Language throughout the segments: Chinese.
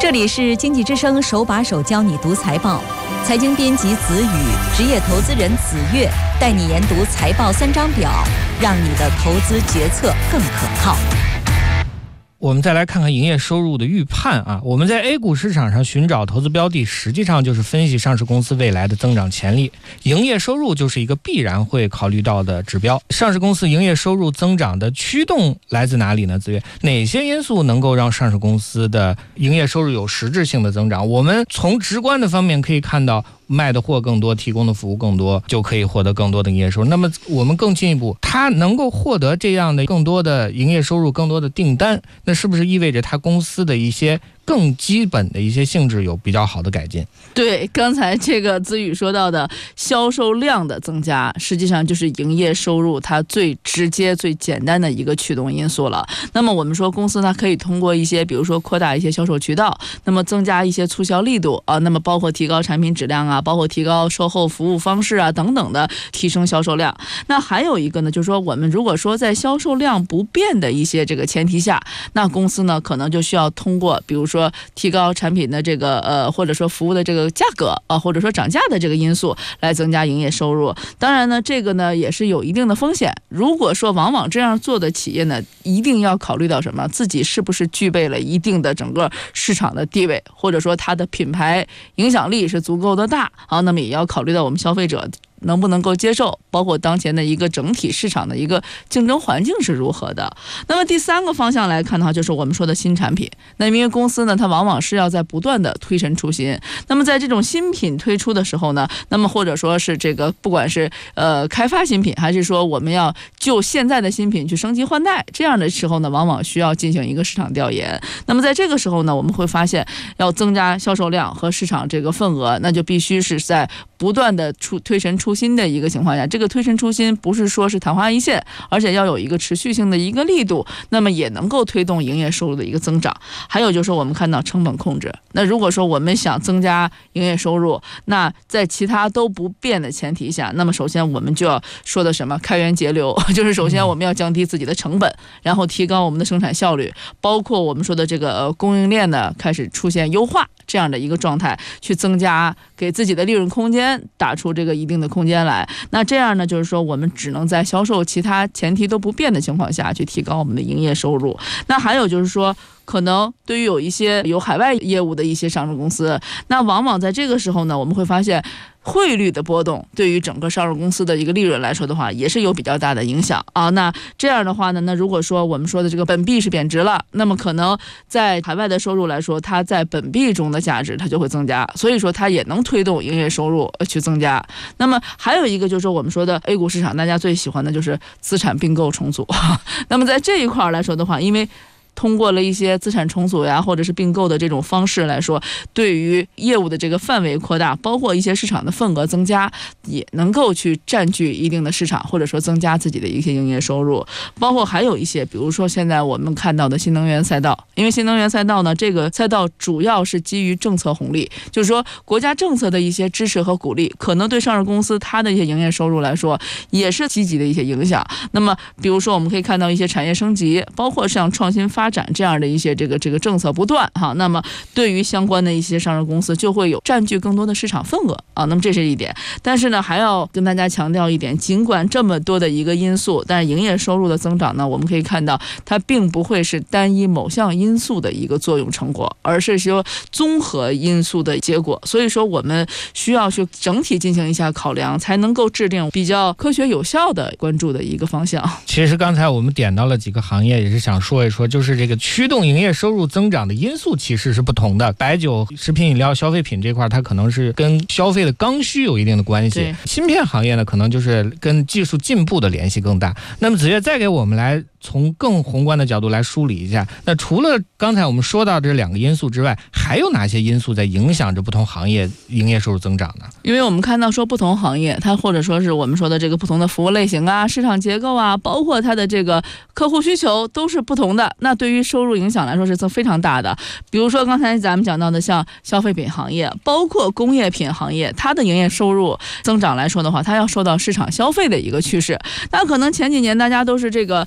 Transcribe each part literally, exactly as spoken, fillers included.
这里是经济之声手把手教你读财报，财经编辑子宇，职业投资人子越，带你研读财报三张表，让你的投资决策更可靠。 我们再来看看营业收入的预判啊，我们在 A 股市场上寻找投资标的，实际上就是分析上市公司未来的增长潜力。营业收入就是一个必然会考虑到的指标。上市公司营业收入增长的驱动来自哪里呢？子越，哪些因素能够让上市公司的营业收入有实质性的增长？我们从直观的方面可以看到，卖的货更多，提供的服务更多，就可以获得更多的营业收入。那么我们更进一步，它能够获得这样的更多的营业收入，更多的订单，那是不是意味着它公司的一些更基本的一些性质有比较好的改进？ 对，刚才这个子宇说到的销售量的增加，实际上就是营业收入它最直接最简单的一个驱动因素了。那么我们说公司它可以通过一些比如说扩大一些销售渠道，那么增加一些促销力度啊，那么包括提高产品质量啊，包括提高售后服务方式啊等等的，提升销售量。那还有一个呢，就是说我们如果说在销售量不变的一些这个前提下，那公司呢可能就需要通过比如说提高产品的这个呃或者说服务的这个价格啊，或者说涨价的这个因素来增加营业收入。当然呢，这个呢也是有一定的风险。如果说往往这样做的企业呢，一定要考虑到什么？自己是不是具备了一定的整个市场的地位，或者说它的品牌影响力是足够的大啊？那么也要考虑到我们消费者能不能够接受，包括当前的一个整体市场的一个竞争环境是如何的。那么第三个方向来看的话，就是我们说的新产品。那因为公司呢，它往往是要在不断的推陈出新。那么在这种新品推出的时候呢，那么或者说是这个不管是呃开发新品，还是说我们要就现在的新品去升级换代，这样的时候呢，往往需要进行一个市场调研。那么在这个时候呢，我们会发现要增加销售量和市场这个份额，那就必须是在不断的出推陈出新的一个情况下，这个推陈出新不是说是昙花一现，而且要有一个持续性的一个力度，那么也能够推动营业收入的一个增长。还有就是我们看到成本控制，那如果说我们想增加营业收入，那在其他都不变的前提下，那么首先我们就要说的什么开源节流，就是首先我们要降低自己的成本，然后提高我们的生产效率，包括我们说的这个、呃、供应链呢开始出现优化这样的一个状态，去增加给自己的利润空间，打出这个一定的空间来。那这样呢，就是说我们只能在销售其他前提都不变的情况下去提高我们的营业收入。那还有就是说，可能对于有一些有海外业务的一些上市公司，那往往在这个时候呢，我们会发现汇率的波动对于整个上市公司的一个利润来说的话，也是有比较大的影响啊。那这样的话呢，那如果说我们说的这个本币是贬值了，那么可能在海外的收入来说，它在本币中的价值它就会增加，所以说它也能推动营业收入去增加。那么还有一个就是说我们说的 A 股市场，大家最喜欢的就是资产并购重组。那么在这一块来说的话，因为通过了一些资产重组呀，或者是并购的这种方式来说，对于业务的这个范围扩大，包括一些市场的份额增加，也能够去占据一定的市场，或者说增加自己的一些营业收入。包括还有一些，比如说现在我们看到的新能源赛道，因为新能源赛道呢，这个赛道主要是基于政策红利，就是说国家政策的一些支持和鼓励，可能对上市公司它的一些营业收入来说也是积极的一些影响。那么比如说我们可以看到一些产业升级，包括像创新发展这样的一些这个这个政策不断哈，那么对于相关的一些上市公司就会有占据更多的市场份额啊，那么这是一点。但是呢，还要跟大家强调一点，尽管这么多的一个因素，但是营业收入的增长呢，我们可以看到它并不会是单一某项因素的一个作用成果，而是说综合因素的结果。所以说我们需要去整体进行一下考量，才能够制定比较科学有效的关注的一个方向。 其实刚才我们点到了几个行业，也是想说一说，就是这个驱动营业收入增长的因素其实是不同的。白酒、食品饮料、消费品这块，它可能是跟消费的刚需有一定的关系。芯片行业呢，可能就是跟技术进步的联系更大。那么子越再给我们来从更宏观的角度来梳理一下，那除了刚才我们说到这两个因素之外，还有哪些因素在影响着不同行业营业收入增长呢？ 因为我们看到说不同行业，它或者说是我们说的这个不同的服务类型啊、市场结构啊，包括它的这个客户需求都是不同的，那对于收入影响来说是非常大的。比如说刚才咱们讲到的像消费品行业，包括工业品行业，它的营业收入增长来说的话，它要受到市场消费的一个趋势。那可能前几年大家都是这个每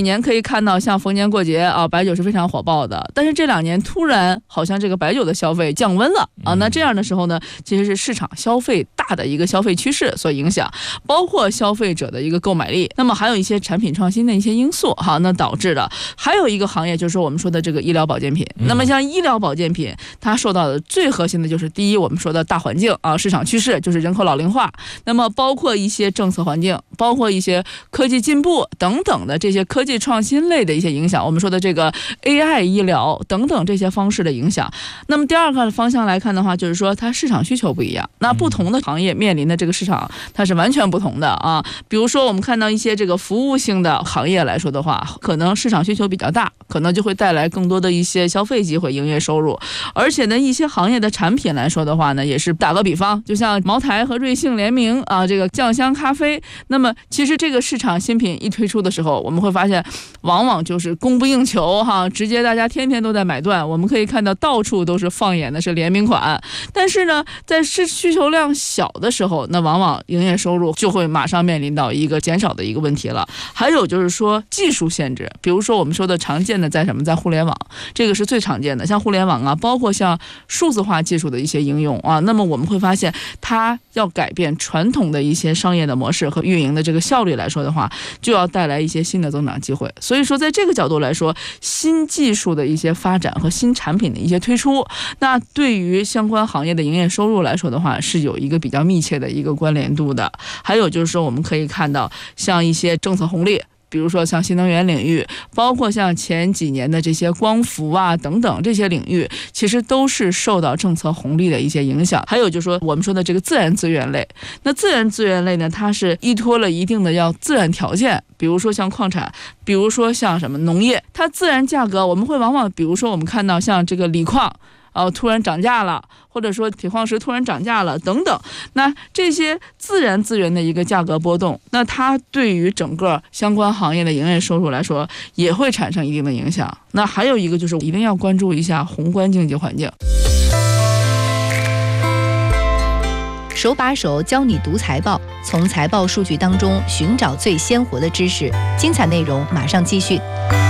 年可以看到像逢年过节啊，白酒是非常火爆的，但是这两年突然好像这个白酒的消费降温了啊，那这样的时候呢，其实是市场消费大的一个消费趋势所影响，包括消费者的一个购买力，那么还有一些产品创新的一些因素哈，那导致的还有一个行业就是我们说的这个医疗保健品。那么像医疗保健品，它受到的最核心的就是第一，我们说的大环境啊，市场趋势就是人口老龄化，那么包括一些政策环境，包括一些科技进步等等的这些科技创新类的一些影响，我们说的这个 A I 医疗等等这些方式的影响。那么第二个方向来看的话，就是说它市场需求不一样，那不同的行业面临的这个市场它是完全不同的啊。比如说我们看到一些这个服务性的行业来说的话，可能市场需求比较大，可能就会带来更多的一些消费机会、营业收入。而且呢，一些行业的产品来说的话呢，也是打个比方，就像茅台和瑞幸联名啊，这个酱香咖啡。那么其实这个市场新品一推出的时候，我们会发现往往就是供不应求哈，直接大家天天都在买断。我们可以看到到处都是放眼的是联名款，但是呢，在是需求量小的时候，那往往营业收入就会马上面临到一个减少的一个问题了。还有就是说技术限制，比如说我们说的常见的在什么，在互联网，这个是最常见的，像互联网啊，包括像数字化技术的一些应用啊，那么我们会发现它要改变传统的一些商业的模式和运营的这个效率来说的话，就要带来一些新的增长机会。所以说在这个角度来说，新技术的一些发展和新产品的一些推出，那对于相关行业的营业收入来说的话，是有一个比较密切的一个关联度的。还有就是说我们可以看到像一些政策红利，比如说像新能源领域，包括像前几年的这些光伏啊等等这些领域，其实都是受到政策红利的一些影响。还有就是说我们说的这个自然资源类，那自然资源类呢，它是依托了一定的要自然条件，比如说像矿产，比如说像什么农业，它自然价格我们会往往比如说我们看到像这个锂矿呃，突然涨价了，或者说铁矿石突然涨价了等等，那这些自然资源的一个价格波动，那它对于整个相关行业的营业收入来说也会产生一定的影响。那还有一个就是一定要关注一下宏观经济环境。 手把手教你读财报，从财报数据当中寻找最鲜活的知识。精彩内容马上继续。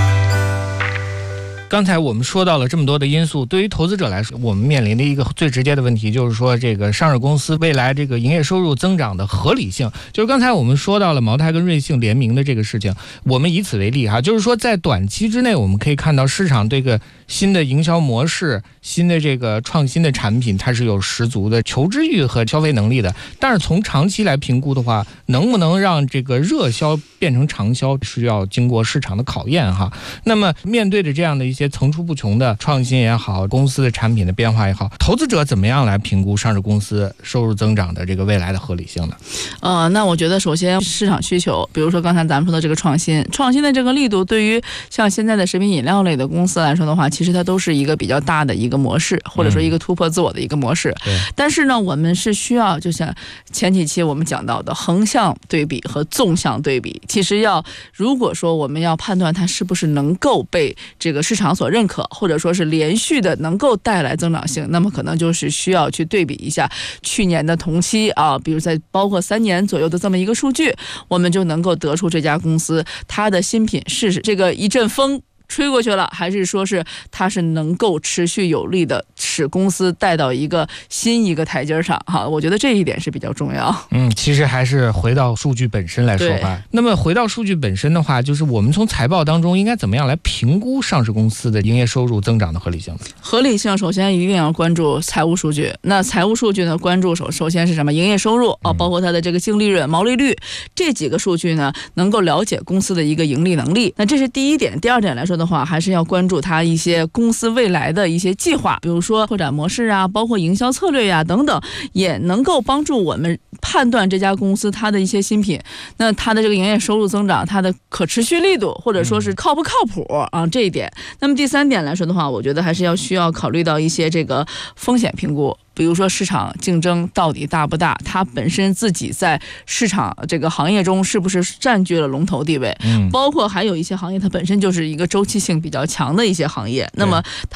刚才我们说到了这么多的因素，对于投资者来说，我们面临的一个最直接的问题就是说，这个上市公司未来这个营业收入增长的合理性。就是刚才我们说到了茅台跟瑞幸联名的这个事情，我们以此为例哈，就是说在短期之内，我们可以看到市场这个新的营销模式、新的这个创新的产品，它是有十足的求知欲和消费能力的。但是从长期来评估的话，能不能让这个热销变成长销，是要经过市场的考验哈。那么面对着这样的一些层出不穷的创新也好，公司的产品的变化也好，投资者怎么样来评估上市公司收入增长的这个未来的合理性呢？ 呃，那我觉得首先市场需求，比如说刚才咱们说的这个创新，创新的这个力度，对于像现在的食品饮料类的公司来说的话，其实它都是一个比较大的一个模式，或者说一个突破自我的一个模式。嗯、但是呢，我们是需要就像前几期我们讲到的横向对比和纵向对比，其实要如果说我们要判断它是不是能够被这个市场所认可，或者说是连续的能够带来增长性，那么可能就是需要去对比一下去年的同期啊，比如在包括三年左右的这么一个数据，我们就能够得出这家公司它的新品是这个一阵风吹过去了，还是说是它是能够持续有力的使公司带到一个新一个台阶上哈，我觉得这一点是比较重要。 嗯，其实还是回到数据本身来说吧。那么回到数据本身的话，就是我们从财报当中应该怎么样来评估上市公司的营业收入增长的合理性呢？ 合理性首先一定要关注财务数据。那财务数据呢，关注首首先是什么？营业收入啊，包括它的这个净利润、毛利率这几个数据呢，能够了解公司的一个盈利能力。那这是第一点。第二点来说的话，还是要关注它一些公司未来的一些计划，比如说拓展模式啊，包括营销策略呀、啊、等等，也能够帮助我们判断这家公司它的一些新品，那它的这个营业收入增长，它的可持续力度，或者说是靠不靠谱啊这一点。那么第三点来说的话，我觉得还是要需要考虑到一些这个风险评估。比如说市场竞争到底大不大，它本身自己在市场这个行业中是不是占据了龙头地位，嗯，包括还有一些行业它本身就是一个周期性比较强的一些行业，那么它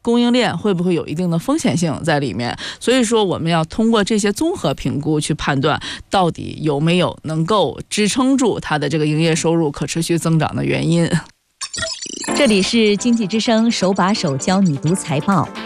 供应链会不会有一定的风险性在里面。所以说我们要通过这些综合评估去判断到底有没有能够支撑住它的这个营业收入可持续增长的原因。 这里是经济之声手把手教你读财报，